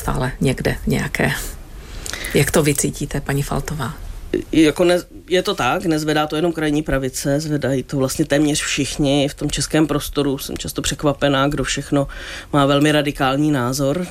neustále někde nějaké. Jak to vy cítíte, paní Faltová? Je to tak, nezvedá to jenom krajní pravice, zvedají to vlastně téměř všichni v tom českém prostoru. Jsem často překvapená, kdo všechno má velmi radikální názor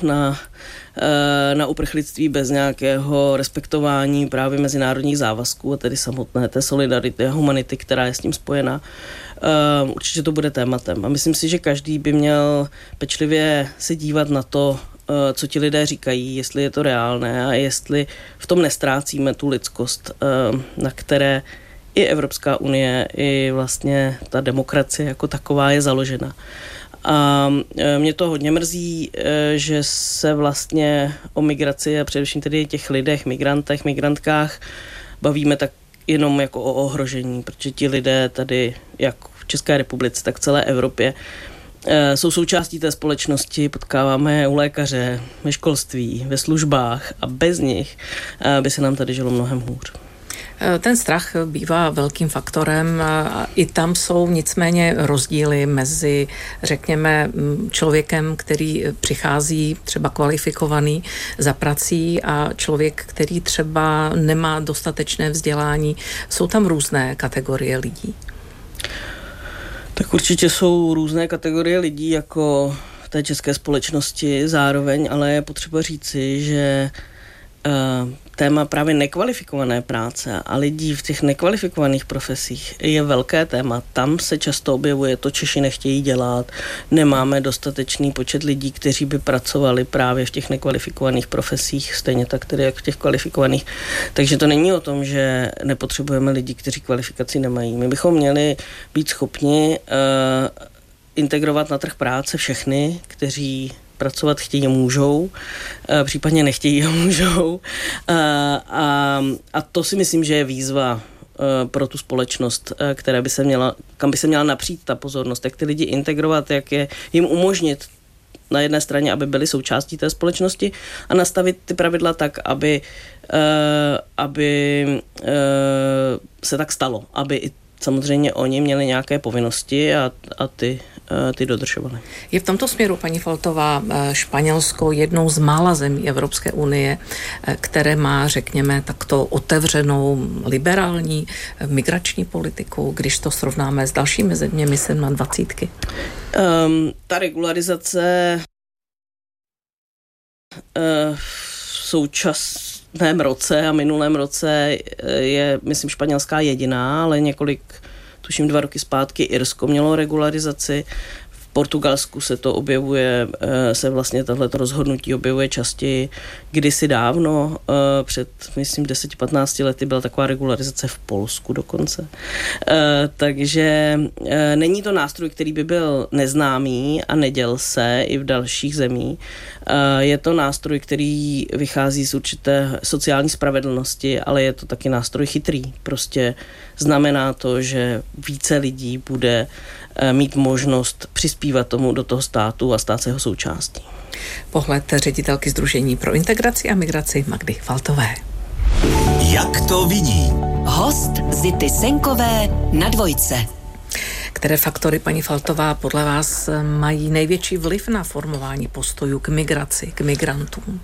na uprchlictví bez nějakého respektování právě mezinárodních závazků a tedy samotné té solidarity a humanity, která je s tím spojená. Určitě to bude tématem a myslím si, že každý by měl pečlivě se dívat na to, co ti lidé říkají, jestli je to reálné a jestli v tom nestrácíme tu lidskost, na které i Evropská unie, i vlastně ta demokracie jako taková je založena. A mě to hodně mrzí, že se vlastně o migraci a především tedy těch lidech, migrantech, migrantkách bavíme tak jenom jako o ohrožení, protože ti lidé tady, jak v České republice, tak v celé Evropě, jsou součástí té společnosti, potkáváme je u lékaře, ve školství, ve službách a bez nich by se nám tady žilo mnohem hůř. Ten strach bývá velkým faktorem a i tam jsou nicméně rozdíly mezi, řekněme, člověkem, který přichází třeba kvalifikovaný za prací a člověk, který třeba nemá dostatečné vzdělání. Jsou tam různé kategorie lidí. Tak určitě jsou různé kategorie lidí jako v té české společnosti zároveň, ale je potřeba říci, že téma právě nekvalifikované práce a lidí v těch nekvalifikovaných profesích je velké téma. Tam se často objevuje to, Češi nechtějí dělat, nemáme dostatečný počet lidí, kteří by pracovali právě v těch nekvalifikovaných profesích, stejně tak tedy jak v těch kvalifikovaných. Takže to není o tom, že nepotřebujeme lidi, kteří kvalifikaci nemají. My bychom měli být schopni integrovat na trh práce všechny, kteří pracovat chtějí a můžou, případně nechtějí a můžou. A to si myslím, že je výzva pro tu společnost, kam by se měla napřít ta pozornost, jak ty lidi integrovat, jak je jim umožnit na jedné straně, aby byli součástí té společnosti a nastavit ty pravidla tak, aby se tak stalo, aby i samozřejmě oni měli nějaké povinnosti a ty dodržovali. Je v tomto směru, paní Faltová, Španělsko jednou z mála zemí Evropské unie, které má, řekněme, takto otevřenou liberální migrační politiku, když to srovnáme s dalšími zeměmi 27. Ta regularizace v současném roce a minulém roce je, myslím, španělská jediná, ale tuším 2 roky zpátky Irsko mělo regularizaci. V Portugalsku se to objevuje, se vlastně tohleto rozhodnutí objevuje častěji. Kdysi dávno, před, myslím, 10-15 lety byla taková regularizace v Polsku dokonce. Takže není to nástroj, který by byl neznámý a neděl se i v dalších zemích. Je to nástroj, který vychází z určité sociální spravedlnosti, ale je to taky nástroj chytrý. Prostě znamená to, že více lidí bude mít možnost přispívat tomu do toho státu a stát se jeho součástí. Pohled ředitelky Sdružení pro integraci a migraci Magdy Faltové. Jak to vidí? Host Zity Senkové na Dvojce. Které faktory, paní Faltová, podle vás mají největší vliv na formování postojů k migraci, k migrantům?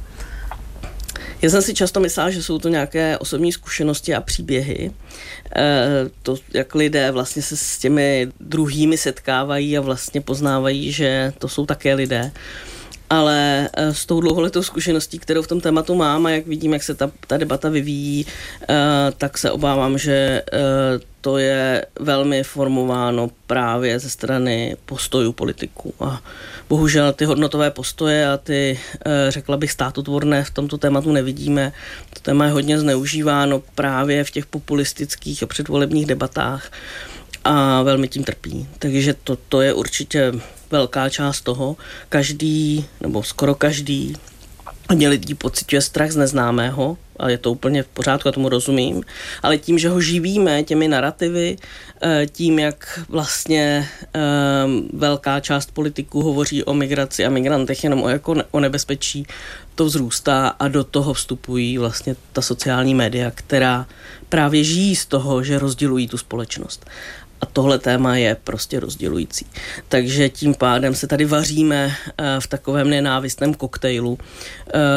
Já jsem si často myslela, že jsou to nějaké osobní zkušenosti a příběhy. To, jak lidé vlastně se s těmi druhými setkávají a vlastně poznávají, že to jsou také lidé. Ale s tou dlouholetou zkušeností, kterou v tom tématu mám a jak vidím, jak se ta debata vyvíjí, tak se obávám, že to je velmi formováno právě ze strany postojů politiků. A bohužel ty hodnotové postoje a ty, řekla bych, státotvorné v tomto tématu nevidíme. To téma je hodně zneužíváno právě v těch populistických a předvolebních debatách a velmi tím trpí. Takže to je určitě velká část toho. Každý, nebo skoro každý, hodně lidí pociťuje strach z neznámého a je to úplně v pořádku, já tomu rozumím, ale tím, že ho živíme těmi narrativy, tím, jak vlastně velká část politiků hovoří o migraci a migrantech jenom o nebezpečí, to vzrůstá a do toho vstupují vlastně ta sociální média, která právě žijí z toho, že rozdělují tu společnost. A tohle téma je prostě rozdělující. Takže tím pádem se tady vaříme v takovém nenávistném koktejlu.